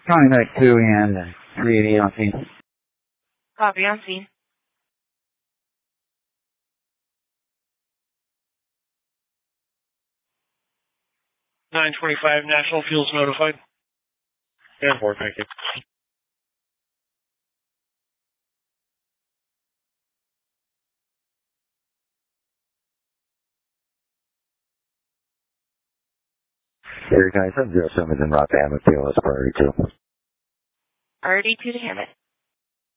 Contact 2 and 380 on scene. Copy, on scene. $925 National Fuels notified. And 4, thank you. Here, guys, I'm 07 in Rock Hammett, PLS priority 2. Priority 2 to Hammett.